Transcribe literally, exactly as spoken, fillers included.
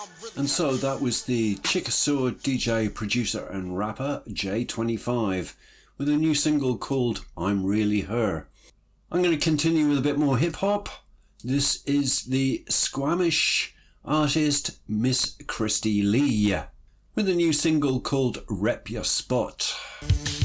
And so that was the Chickasaw D J, producer and rapper J twenty-five with a new single called I'm Really Her. I'm going to continue with a bit more hip hop. This is the Squamish artist Miss Christy Lee with a new single called Rep Your Spot.